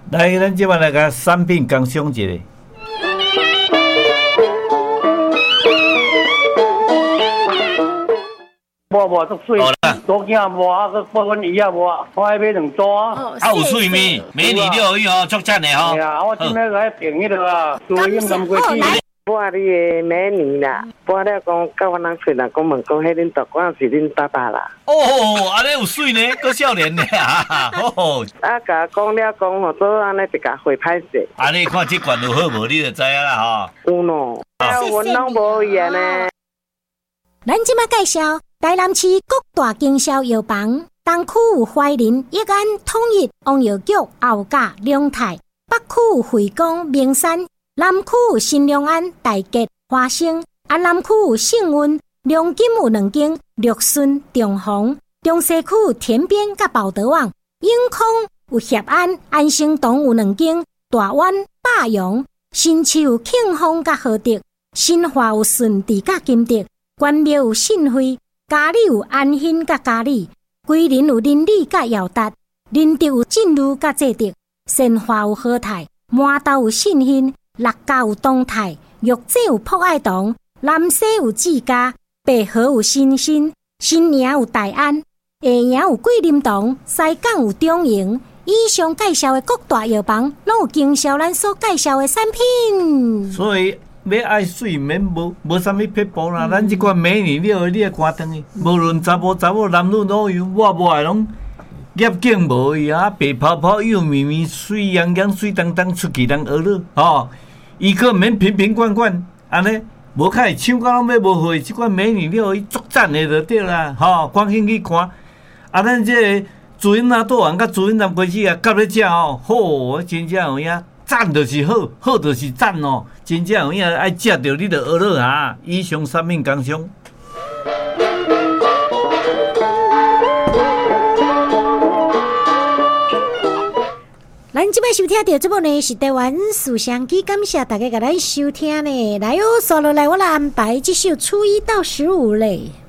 来，咱即摆来甲产品工商一下。 无足水，多囝无啊，佮报阮姨啊无，我爱买2组啊。 啊有水咪？美女你有哦，足赞的吼。 哎呀，我今仔来平迄个啊，做饮南瓜子。 我你的美女啦，我了讲，甲我人出来讲问讲，迄恁大官是恁爸爸啦。 哦，安尼有水呢，够少年呢啊！哦， 啊，甲讲了讲吼，做安尼就甲会歹势。 安尼看这罐有好无，你就知影啦吼。有喏，啊，阮拢无伊安尼。 咱即马介绍台南市各大经销药房，东区有怀仁、益安、统一、王药局、后甲、龙泰；北区有惠光、名山；南区有新良安、大吉、花生；南区有圣运、龙金有2间，绿顺、中宏；中西区有田边甲宝德旺；永康有协安、安生堂有2间，大湾、霸阳；新市有庆丰甲和德；新华有顺治甲金德；关庙有信惠。嘉里有安欣甲嘉里，桂林有林里甲耀达，林德有进路甲济德，善化有和泰，麻豆有信兴，六甲有东泰，玉井有博爱堂，南西有志家，北河有新兴，新营有大安，下营有桂林堂，西港有中营。以上介绍的各大药房，拢有经销咱所介绍的产品。 所以。要爱水，免无啥物撇步啦。咱即款美女了，你会看灯的。无论查甫查某，男女老幼，我无拢业景无伊啊，白泡泡又绵绵，水洋洋，水当当，出去人学了吼。伊个免瓶瓶罐罐，安尼无开唱到拢要无会。即款美女了，伊足赞的就对啦，吼，赶紧去看。啊，咱这个主人啊，倒行甲主人南瓜子啊，夹咧食哦，好，真正有影。赞就是好，好就是赞哦！真正有影爱食着，你就学了哈。以上产品工商。 咱即摆收听到这部呢是台湾思想机，感谢大家甲咱收听呢。来哦，刷落来我来安排这首初1到15嘞。